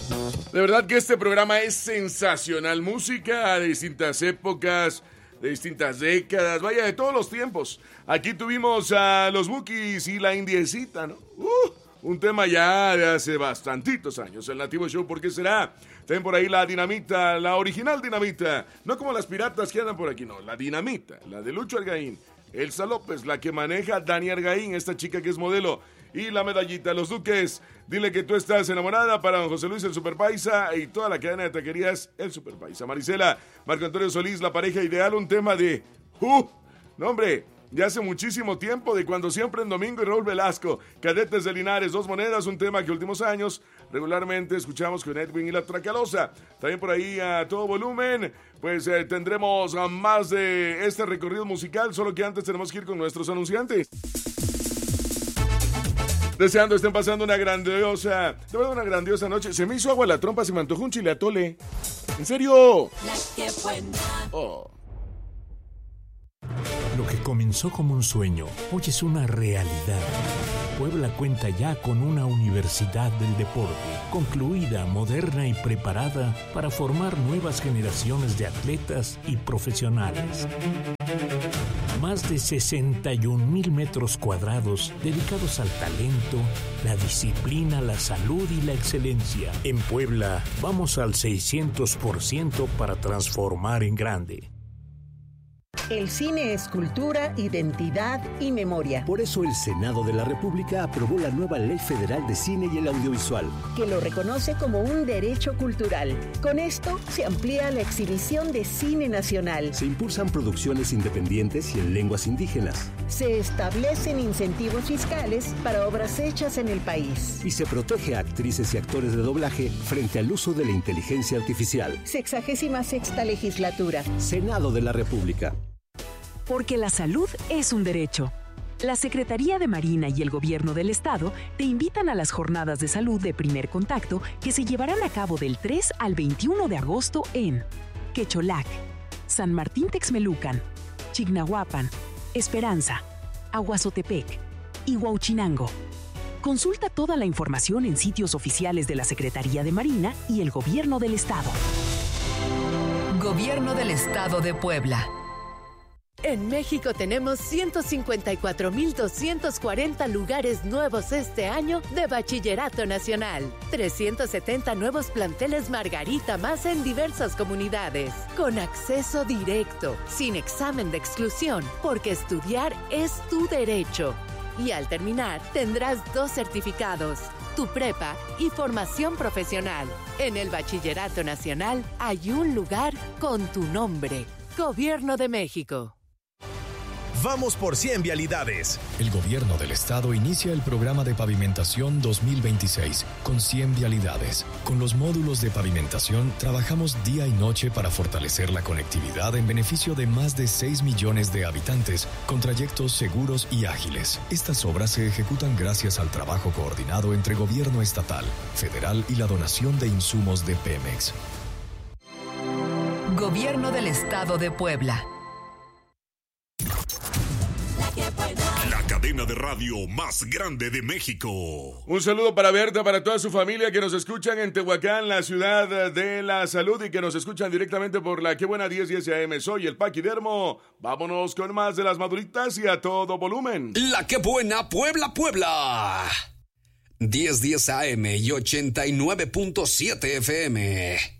De verdad que este programa es sensacional. Música de distintas épocas, de distintas décadas, vaya, de todos los tiempos. Aquí tuvimos a los Bukis y la Indiecita, ¿no? Un tema ya de hace bastantitos años, el Nativo Show, ¿por qué será? Ten por ahí la Dinamita, la original Dinamita, no como las piratas que andan por aquí, no, la Dinamita, la de Lucho Argaín, Elsa López, la que maneja Dani Argaín, esta chica que es modelo, y la medallita, Los Duques, dile que tú estás enamorada, para don José Luis el Superpaisa y toda la cadena de taquerías el Superpaisa. Marisela, Marco Antonio Solís, la pareja ideal, un tema de no hombre, de hace muchísimo tiempo, de cuando siempre en domingo, y Raúl Velasco, Cadetes de Linares, Dos Monedas, un tema que últimos años regularmente escuchamos con Edwin y la Tracalosa. También por ahí a todo volumen, pues tendremos más de este recorrido musical, solo que antes tenemos que ir con nuestros anunciantes. Deseando estén pasando una grandiosa noche. Se me hizo agua la trompa, se me antojó un chile atole. ¿En serio? Oh. Lo que comenzó como un sueño, hoy es una realidad. Puebla cuenta ya con una universidad del deporte, concluida, moderna y preparada para formar nuevas generaciones de atletas y profesionales. Más de 61,000 metros cuadrados dedicados al talento, la disciplina, la salud y la excelencia. En Puebla, vamos al 600% para transformar en grande. El cine es cultura, identidad y memoria. Por eso el Senado de la República aprobó la nueva Ley Federal de Cine y el Audiovisual, que lo reconoce como un derecho cultural. Con esto se amplía la exhibición de cine nacional. Se impulsan producciones independientes y en lenguas indígenas. Se establecen incentivos fiscales para obras hechas en el país. Y se protege a actrices y actores de doblaje frente al uso de la inteligencia artificial. 66ª legislatura. Senado de la República. Porque la salud es un derecho. La Secretaría de Marina y el Gobierno del Estado te invitan a las jornadas de salud de primer contacto que se llevarán a cabo del 3 al 21 de agosto en Quecholac, San Martín Texmelucan, Chignahuapan, Esperanza, Aguazotepec y Huauchinango. Consulta toda la información en sitios oficiales de la Secretaría de Marina y el Gobierno del Estado. Gobierno del Estado de Puebla. En México tenemos 154,240 lugares nuevos este año de Bachillerato Nacional. 370 nuevos planteles Margarita más en diversas comunidades. Con acceso directo, sin examen de exclusión, porque estudiar es tu derecho. Y al terminar, tendrás 2 certificados, tu prepa y formación profesional. En el Bachillerato Nacional hay un lugar con tu nombre. Gobierno de México. Vamos por 100 vialidades. El Gobierno del Estado inicia el programa de pavimentación 2026 con 100 vialidades. Con los módulos de pavimentación trabajamos día y noche para fortalecer la conectividad en beneficio de más de 6 millones de habitantes con trayectos seguros y ágiles. Estas obras se ejecutan gracias al trabajo coordinado entre Gobierno estatal, federal y la donación de insumos de Pemex. Gobierno del Estado de Puebla. La cadena de radio más grande de México. Un saludo para Berta, para toda su familia que nos escuchan en Tehuacán, la ciudad de la salud, y que nos escuchan directamente por la Qué Buena 1010 AM. Soy el Paquidermo. Vámonos con más de las maduritas y a todo volumen. La Qué Buena Puebla, Puebla. 1010 AM y 89.7 FM.